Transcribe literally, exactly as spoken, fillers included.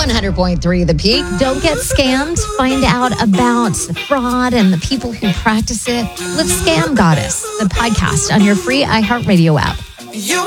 one hundred point three The Peak. Don't get scammed. Find out about fraud and the people who practice it with Scam Goddess, the podcast on your free iHeartRadio app. You